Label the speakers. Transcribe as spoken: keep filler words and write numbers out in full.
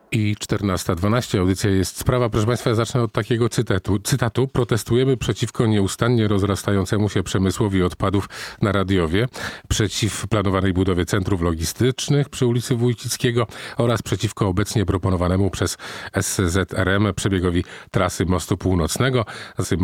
Speaker 1: I czternasta dwanaście, audycja Jest Sprawa. Proszę Państwa, ja zacznę od takiego cytatu. cytatu. Protestujemy przeciwko nieustannie rozrastającemu się przemysłowi odpadów na Radiowie, przeciw planowanej budowie centrów logistycznych przy ulicy Wójcickiego oraz przeciwko obecnie proponowanemu przez S Z R M przebiegowi trasy Mostu Północnego.